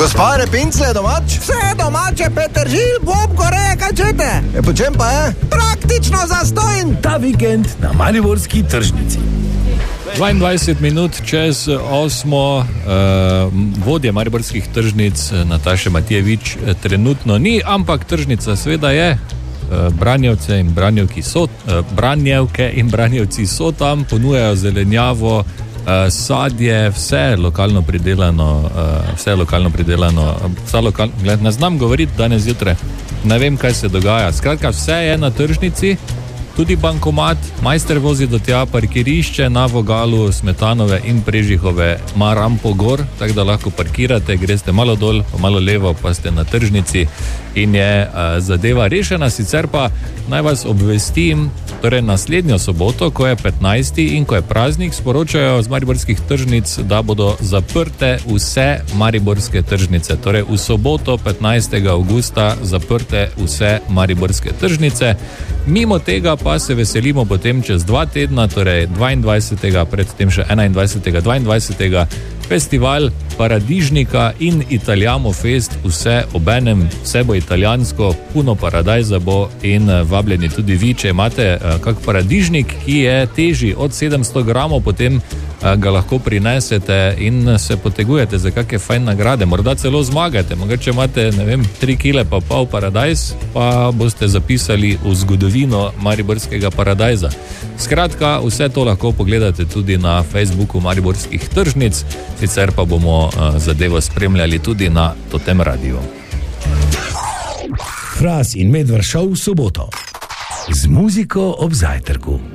Gospa Repincle, domač? Vse domače, Petržil, bob, goreje, kaj čete? Po čem pa je? Praktično zastojn. Ta vikend na mariborski tržnici. 22 minut čez 8. Vodje mariborskih tržnic Nataše Matijevič trenutno ni, ampak tržnica seveda je. Branjevke in branjevci so tam, ponujajo zelenjavo, sadje, vse lokalno pridelano, ne znam govoriti danes zjutraj, ne vem, kaj se dogaja. Skratka, vse je na tržnici, tudi bankomat, majster vozi do tja, parkirišče na vogalu Smetanove in Prežihove ima rampo gor, tako da lahko parkirate, greste malo dol, pa malo levo, pa ste na tržnici in je zadeva rešena. Sicer pa naj vas obvestim, torej naslednjo soboto, ko je 15. in ko je praznik, sporočajo z mariborskih tržnic, da bodo zaprte vse mariborske tržnice. Torej v soboto 15. augusta zaprte vse mariborske tržnice. Mimo tega pa se veselimo potem čez 2 tedna, torej 22. predtem še 21. 22. festival Paradižnika in Italijamo Fest, vse obenem, vse bo italijansko, puno paradajza bo in vabljeni tudi vi, če imate kak paradižnik, ki je težji od 700 gramov, potem ga lahko prinesete in se potegujete za kakšne fajn nagrade, morda celo zmagate, mogoče imate, ne vem, 3 kile pa pol paradajz, pa boste zapisali v zgodovino mariborskega paradajza. Skratka, vse to lahko pogledate tudi na Facebooku mariborskih tržnic, sicer pa bomo zadevo spremljali tudi na Totem radiju. Fras in Medvard šov v soboto z muziko ob zajtrku.